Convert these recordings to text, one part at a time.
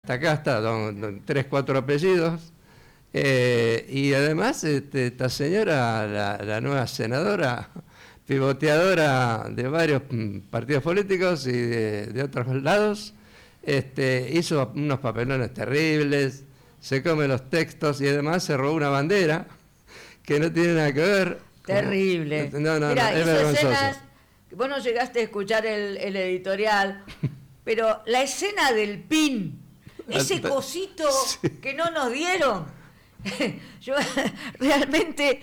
hasta acá está, 3, 4 apellidos. Y además esta señora, la nueva senadora, pivoteadora de varios partidos políticos y de otros lados, hizo unos papelones terribles, se come los textos y además se robó una bandera que no tiene nada que ver. Terrible. No, Mirá, es hizo vergonzoso. escenas, vos no llegaste a escuchar el editorial, pero la escena del pin, ese cosito que no nos dieron, yo realmente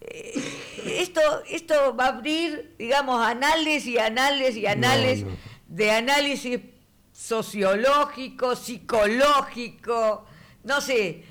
esto va a abrir, digamos, anales y anales y anales de análisis sociológico, psicológico, no sé,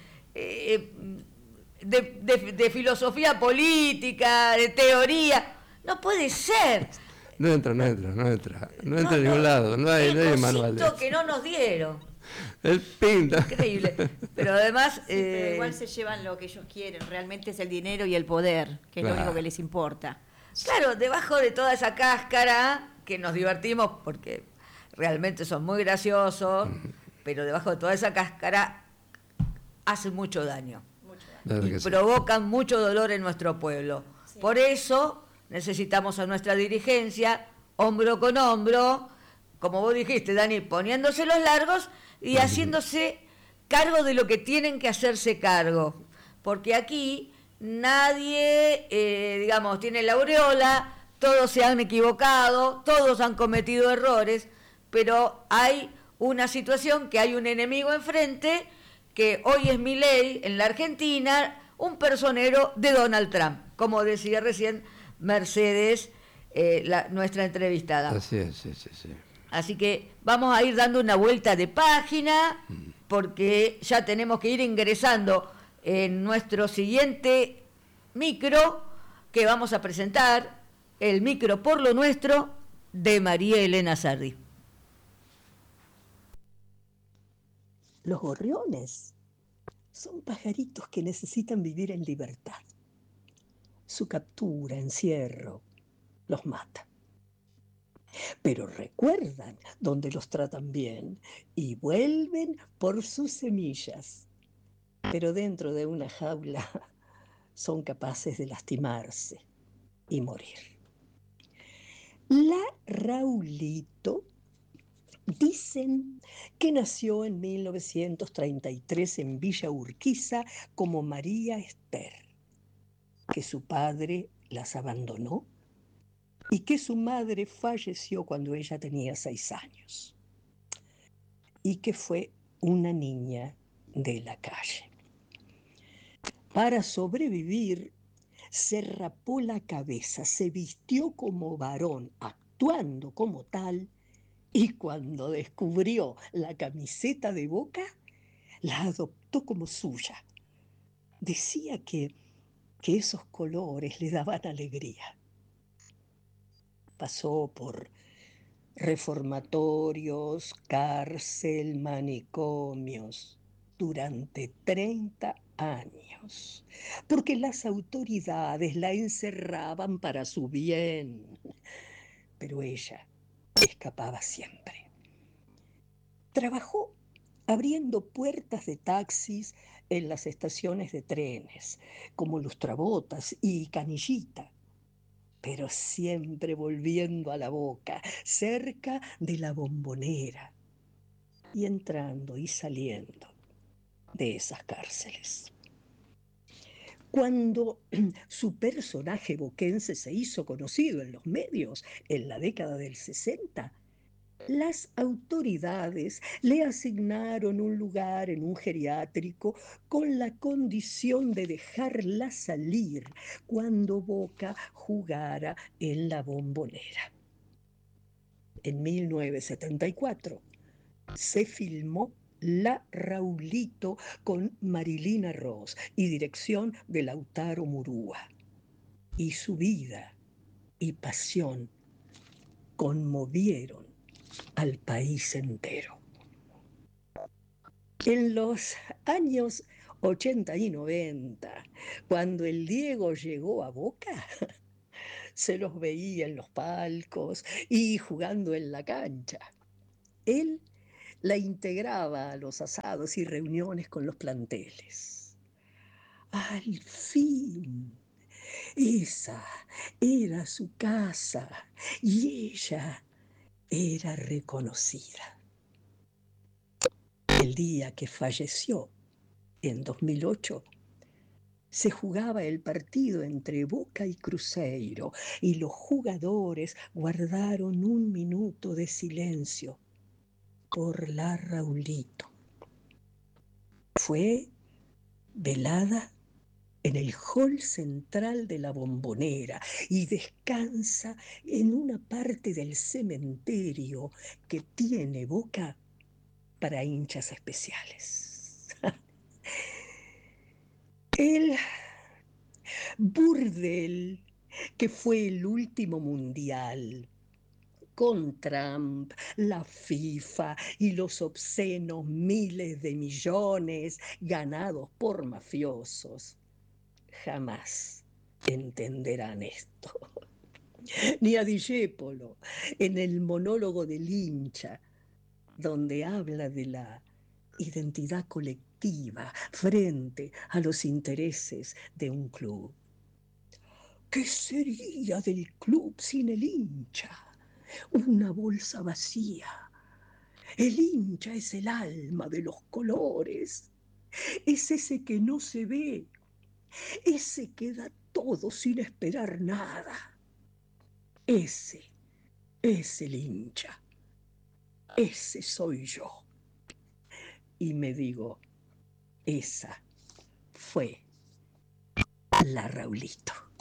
de filosofía política, de teoría. No puede ser. No entra a ningún lado, no hay manual. El que no nos dieron. El pinta. Increíble. Pero además... pero igual se llevan lo que ellos quieren, realmente es el dinero y el poder, que es lo único que les importa. Claro, debajo de toda esa cáscara, que nos divertimos porque realmente son muy graciosos, pero debajo de toda esa cáscara hacen mucho daño. Y provocan mucho dolor en nuestro pueblo. Sí. Por eso necesitamos a nuestra dirigencia, hombro con hombro, como vos dijiste, Dani, poniéndose los largos y haciéndose cargo de lo que tienen que hacerse cargo. Porque aquí nadie, digamos, tiene la aureola, todos se han equivocado, todos han cometido errores, pero hay una situación que hay un enemigo enfrente, que hoy es Milei en la Argentina, un personero de Donald Trump, como decía recién Mercedes, nuestra entrevistada. Así es, sí. Así que vamos a ir dando una vuelta de página, porque ya tenemos que ir ingresando en nuestro siguiente micro, que vamos a presentar, el micro por lo nuestro, de María Elena Sardi. Los gorriones son pajaritos que necesitan vivir en libertad. Su captura, encierro, los mata. Pero recuerdan dónde los tratan bien y vuelven por sus semillas. Pero dentro de una jaula son capaces de lastimarse y morir. La Raulito dicen que nació en 1933 en Villa Urquiza como María Esther, que su padre las abandonó y que su madre falleció cuando ella tenía 6 años y que fue una niña de la calle. Para sobrevivir, se rapó la cabeza, se vistió como varón, actuando como tal, y cuando descubrió la camiseta de Boca, la adoptó como suya. Decía que esos colores le daban alegría. Pasó por reformatorios, cárcel, manicomios, durante 30 años, porque las autoridades la encerraban para su bien, pero ella escapaba siempre. Trabajó abriendo puertas de taxis en las estaciones de trenes, como Lustrabotas y Canillita, pero siempre volviendo a la Boca, cerca de la Bombonera, y entrando y saliendo de esas cárceles. Cuando su personaje boquense se hizo conocido en los medios en la década del 60, las autoridades le asignaron un lugar en un geriátrico con la condición de dejarla salir cuando Boca jugara en la Bombonera. En 1974 se filmó La Raulito con Marilina Ross y dirección de Lautaro Murúa. Y su vida y pasión conmovieron al país entero. En los años 80 y 90, cuando el Diego llegó a Boca, se los veía en los palcos y jugando en la cancha. Él la integraba a los asados y reuniones con los planteles. Al fin, esa era su casa y ella era reconocida. El día que falleció, en 2008, se jugaba el partido entre Boca y Cruzeiro y los jugadores guardaron un minuto de silencio por la Raulito. Fue velada en el hall central de la Bombonera y descansa en una parte del cementerio que tiene Boca para hinchas especiales. El burdel que fue el último mundial, con Trump, la FIFA y los obscenos miles de millones ganados por mafiosos, jamás entenderán esto. Ni a Discépolo, en el monólogo del hincha, donde habla de la identidad colectiva frente a los intereses de un club. ¿Qué sería del club sin el hincha? Una bolsa vacía. El hincha es el alma de los colores. Es ese que no se ve. Ese que da todo sin esperar nada. Ese es el hincha. Ese soy yo. Y me digo, esa fue la Raulito.